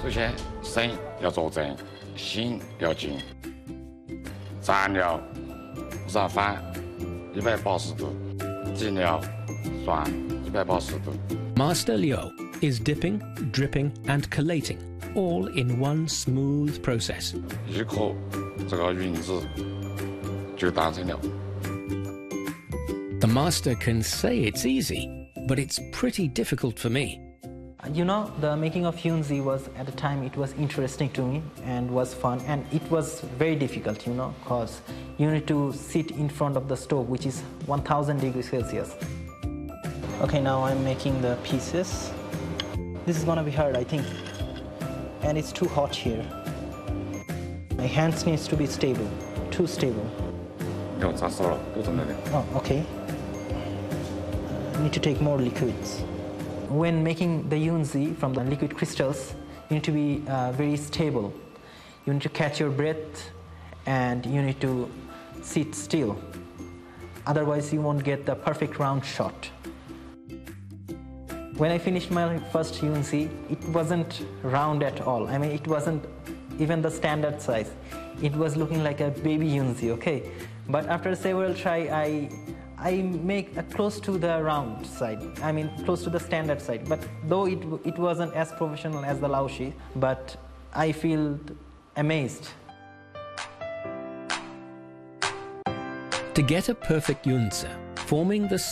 首先，身要坐正，心要静，站了绕翻180度，静了转180度。 Master Liu is dipping, dripping, and collating, all in one smooth process. 一颗这个云子就达成了。 The master can say it's easy, but it's pretty difficult for me. You know, the making of Yunzi was, at the time, it was interesting to me and was fun, and it was very difficult, you know, because you need to sit in front of the stove, which is 1000 degrees Celsius. Okay, now I'm making the pieces. This is gonna be hard, I think, and it's too hot here. My hands needs to be stable, too stable. Oh, okay. I need to take more liquids. When making the Yunzi from the liquid crystals, you need to be very stable. You need to catch your breath and you need to sit still. Otherwise, you won't get the perfect round shot. When I finished my first Yunzi, it wasn't round at all. I mean, it wasn't even the standard size. It was looking like a baby Yunzi, okay? But after several tries, I make close to the round side. I mean, close to the standard side. But though it wasn't as professional as the Laoshi, but I feel amazed. To get a perfect yunzi, forming the